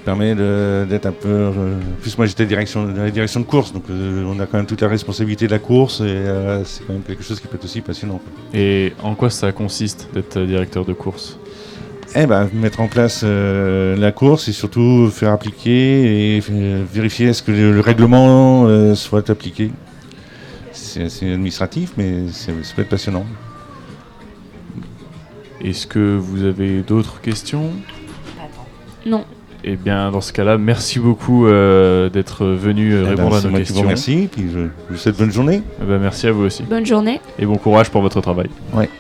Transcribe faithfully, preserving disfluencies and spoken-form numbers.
permet de, d'être un peu... Euh, en plus, moi, j'étais direction, dans la direction de course, donc euh, on a quand même toute la responsabilité de la course, et euh, c'est quand même quelque chose qui peut être aussi passionnant, quoi. Et en quoi ça consiste d'être directeur de course ? Eh ben, mettre en place euh, la course et surtout faire appliquer et euh, vérifier est-ce que le, le règlement euh, soit appliqué. C'est, c'est administratif, mais c'est, ça peut être passionnant. Est-ce que vous avez d'autres questions ? Non. Eh bien, dans ce cas-là, merci beaucoup euh, d'être venu euh, Eh répondre ben, à c'est nos moi questions. qui vous remercie, puis je, je vous souhaite bonne journée. Eh ben, merci à vous aussi. Bonne journée. Et bon courage pour votre travail. Ouais.